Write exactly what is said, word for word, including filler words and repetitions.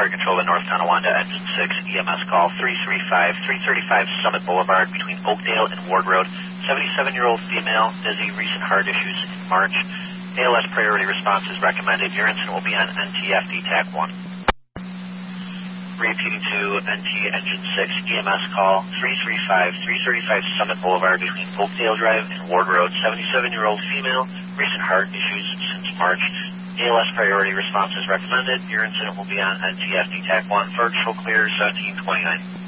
Fire Control to North Tonawanda, Engine six, E M S call three three five, three thirty-five Summit Boulevard between Oakdale and Ward Road. seventy-seven-year-old female, dizzy, recent heart issues in March. A L S priority response is recommended. Your incident will be on N T F D TAC one. Repeating to N T Engine six, E M S call three three five, three thirty-five Summit Boulevard between Oakdale Drive and Ward Road. seventy-seven-year-old female, recent heart issues since March. A L S priority response is recommended. Your incident will be on N T F D TAC one. Virtual clear seventeen twenty-nine.